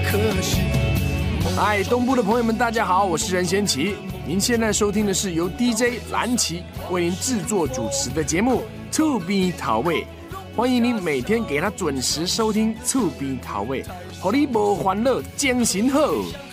可惜。 嗨，东部的朋友们，大家好，我是任贤齐。您现在收听的是由 DJ 蓝旗为您制作主持的节目《厝边头尾》，欢迎您每天给他准时收听《厝边头尾》，让你无烦恼，精神好。